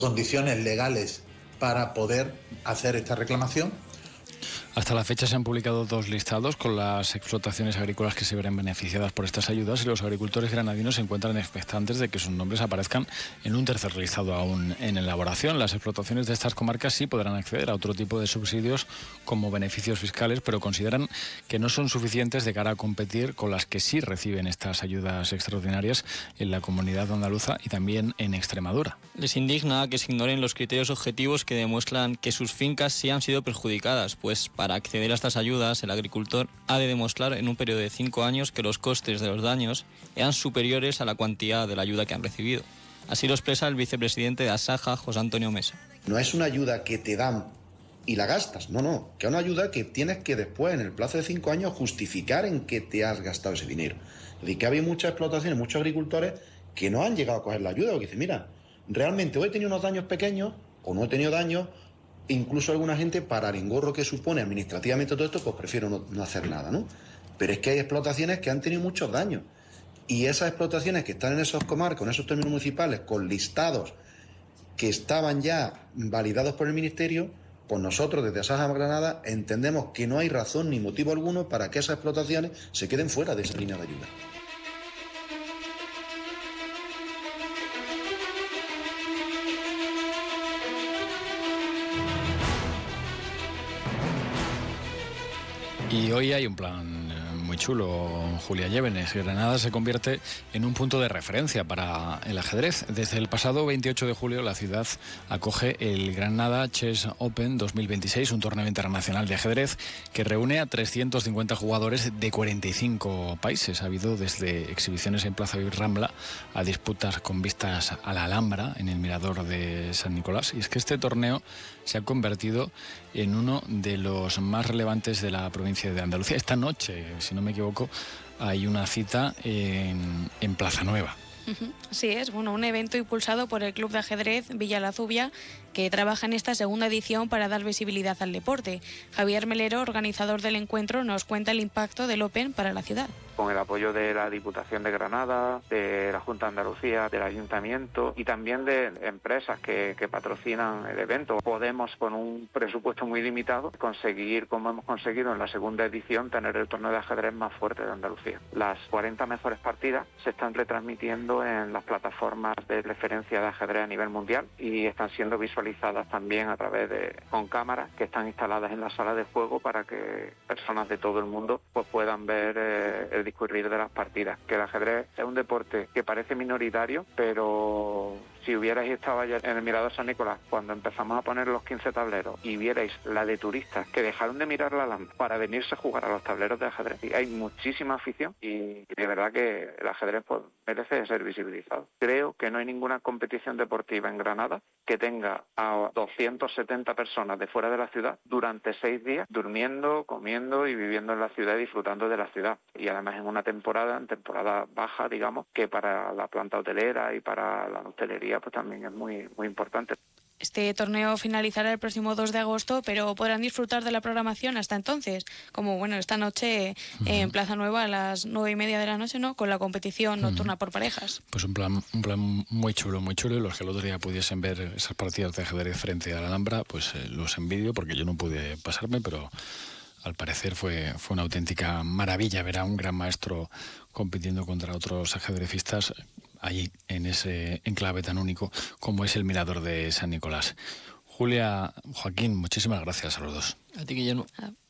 condiciones legales para poder hacer esta reclamación. Hasta la fecha se han publicado 2 listados con las explotaciones agrícolas que se verán beneficiadas por estas ayudas, y los agricultores granadinos se encuentran expectantes de que sus nombres aparezcan en un tercer listado aún en elaboración. Las explotaciones de estas comarcas sí podrán acceder a otro tipo de subsidios como beneficios fiscales, pero consideran que no son suficientes de cara a competir con las que sí reciben estas ayudas extraordinarias en la comunidad andaluza y también en Extremadura. Les indigna que se ignoren los criterios objetivos que demuestran que sus fincas sí han sido perjudicadas, pues para acceder a estas ayudas, el agricultor ha de demostrar en un periodo de 5 años que los costes de los daños eran superiores a la cuantía de la ayuda que han recibido. Así lo expresa el vicepresidente de Asaja, José Antonio Mesa. No es una ayuda que te dan y la gastas, no, que es una ayuda que tienes que después, en el plazo de 5 años, justificar en qué te has gastado ese dinero. Es decir, que había muchas explotaciones, muchos agricultores que no han llegado a coger la ayuda, porque dicen, mira, realmente o he tenido unos daños pequeños o no he tenido daños. Incluso alguna gente, para el engorro que supone administrativamente todo esto, pues prefiero no hacer nada, ¿no? Pero es que hay explotaciones que han tenido muchos daños. Y esas explotaciones que están en esos comarcas, en esos términos municipales, con listados que estaban ya validados por el Ministerio, pues nosotros desde Asaja Granada entendemos que no hay razón ni motivo alguno para que esas explotaciones se queden fuera de esa línea de ayuda. Y hoy hay un plan muy chulo, Julia Llévenes. Granada se convierte en un punto de referencia para el ajedrez. Desde el pasado 28 de julio la ciudad acoge el Granada Chess Open 2026, un torneo internacional de ajedrez que reúne a 350 jugadores de 45 países. Ha habido desde exhibiciones en Plaza Rambla a disputas con vistas a la Alhambra en el Mirador de San Nicolás. Y es que este torneo se ha convertido en uno de los más relevantes de la provincia de Andalucía. Esta noche, si no me equivoco, hay una cita en Plaza Nueva. Sí, es un evento impulsado por el Club de Ajedrez Villa La Zubia, que trabaja en esta segunda edición para dar visibilidad al deporte. Javier Melero, organizador del encuentro, nos cuenta el impacto del Open para la ciudad. Con el apoyo de la Diputación de Granada, de la Junta de Andalucía, del Ayuntamiento y también de empresas que patrocinan el evento, podemos, con un presupuesto muy limitado, conseguir, como hemos conseguido en la segunda edición, tener el torneo de ajedrez más fuerte de Andalucía. Las 40 mejores partidas se están retransmitiendo en las plataformas de referencia de ajedrez a nivel mundial y están siendo visualizadas también a través con cámaras que están instaladas en la sala de juego para que personas de todo el mundo pues puedan ver el discurrir de las partidas. Que el ajedrez es un deporte que parece minoritario, pero si hubierais estado ayer en el Mirador San Nicolás cuando empezamos a poner los 15 tableros y vierais la de turistas que dejaron de mirar la lámpara para venirse a jugar a los tableros de ajedrez, y hay muchísima afición y de verdad que el ajedrez pues merece ser visibilizado. Creo que no hay ninguna competición deportiva en Granada que tenga a 270 personas de fuera de la ciudad durante 6 días durmiendo, comiendo y viviendo en la ciudad y disfrutando de la ciudad. Y además en temporada baja, digamos, que para la planta hotelera y para la hostelería pues también es muy, muy importante. Este torneo finalizará el próximo 2 de agosto, pero podrán disfrutar de la programación hasta entonces, como esta noche en Plaza Nueva a las 9:30 de la noche, ¿no? Con la competición nocturna por parejas. Pues un plan muy chulo, y los que el otro día pudiesen ver esas partidas de ajedrez frente a la Alhambra, pues los envidio porque yo no pude pasarme, pero al parecer fue una auténtica maravilla ver a un gran maestro compitiendo contra otros ajedrecistas allí en ese enclave tan único como es el Mirador de San Nicolás. Julia, Joaquín, muchísimas gracias a los dos. A ti, Guillermo.